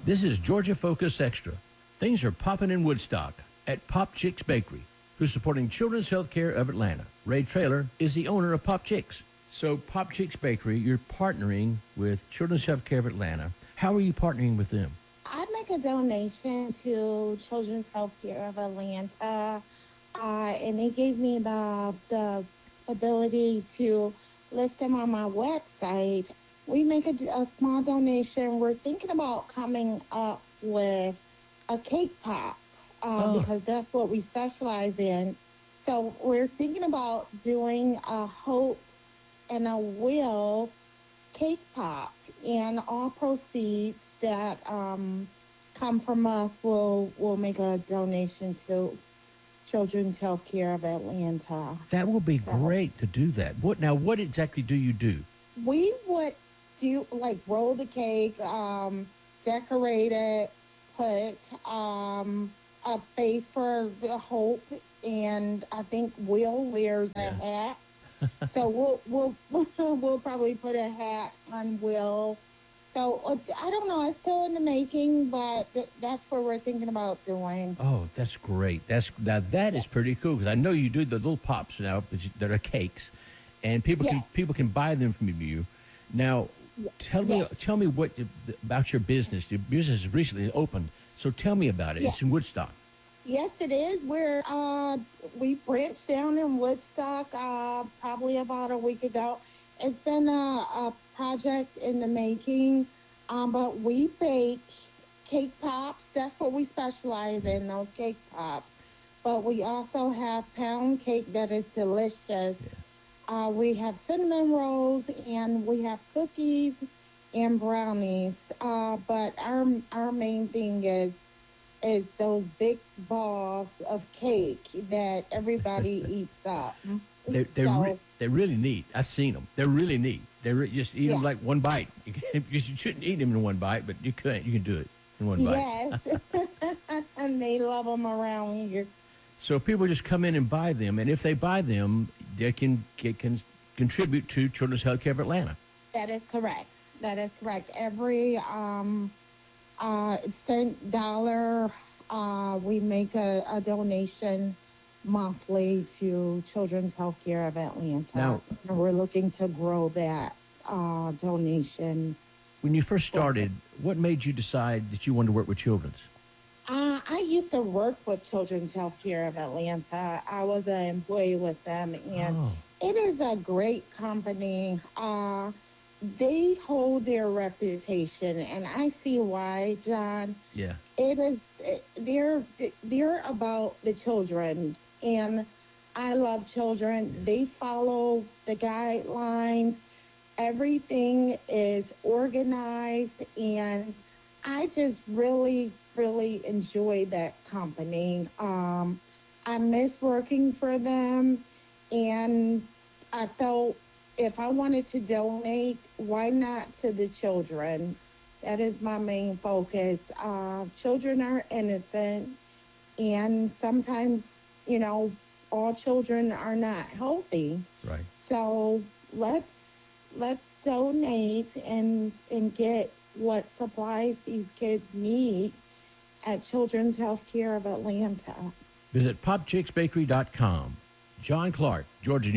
This is Georgia Focus Extra. Things are popping in Woodstock at Pop Chicks Bakery, who's supporting Children's Healthcare of Atlanta. Ray Traylor is the owner of Pop Chicks. So Pop Chicks Bakery, you're partnering with Children's Healthcare of Atlanta. How are you partnering with them? I make a donation to Children's Healthcare of Atlanta, and they gave me the ability to list them on my website. We make a small donation. We're thinking about coming up with a cake pop because that's what we specialize in. So we're thinking about doing a hope and a will cake pop, and all proceeds that come from us will make a donation to Children's Healthcare of Atlanta. That will be great to do that. What exactly do you do? We would do like roll the cake, decorate it, put a face for Hope, and I think Will wears a hat. So we'll probably put a hat on Will. So I don't know. It's still in the making, but that's what we're thinking about doing. Oh, that's great. That is pretty cool because I know you do the little pops now that are cakes, and people can buy them from you. Now, tell me what about your business. Your business is recently opened, so tell me about it. Yes. It's in Woodstock. Yes, it is. We branched down in Woodstock probably about a week ago. It's been a project in the making, but we bake cake pops. That's what we specialize in, those cake pops. But we also have pound cake that is delicious. Yeah. We have cinnamon rolls, and we have cookies and brownies. But our main thing is those big balls of cake that everybody eats up. They're really neat. I've seen them. They're really neat. Just eat them like one bite. You shouldn't eat them in one bite, but you can do it in one bite. Yes, and they love them around here. So people just come in and buy them, and if they buy them, they can contribute to Children's Healthcare of Atlanta. That is correct. Every cent dollar, we make a donation monthly to Children's Healthcare of Atlanta. Now, we're looking to grow that donation. When you first started, what made you decide that you wanted to work with Children's? I used to work with Children's Healthcare of Atlanta. I was an employee with them, and it is a great company. They hold their reputation, and I see why, John. Yeah. They're about the children, and I love children. Yeah. They follow the guidelines. Everything is organized, and I just really, really enjoy that company. I miss working for them, and I felt if I wanted to donate, why not to the children? That is my main focus. Children are innocent, and sometimes, all children are not healthy. Right. So let's donate and get what supplies these kids need at Children's Healthcare of Atlanta. Visit popchicksbakery.com. John Clark, Georgia